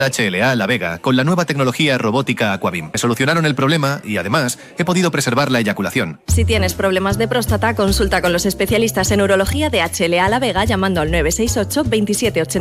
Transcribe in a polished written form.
HLA La Vega, con la nueva tecnología robótica Aquabim. Me solucionaron el problema y, además, he podido preservar la eyaculación. Si tienes problemas de próstata, consulta con los especialistas en urología de HLA La Vega llamando al 968 27 80